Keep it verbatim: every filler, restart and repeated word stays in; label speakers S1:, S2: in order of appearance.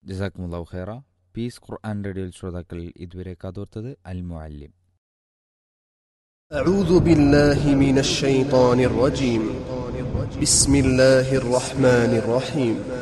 S1: ജസാക്കുമുല്ലാഹു ഖൈറ. പീസ് ഖുർആൻ റേഡിയോയിൽ ശ്രോതാക്കൾ ഇതുവരെ കാതോർത്തത് അൽ മുഅല്ലിം.
S2: أعوذ بالله من الشيطان الرجيم. بسم الله الرحمن الرحيم.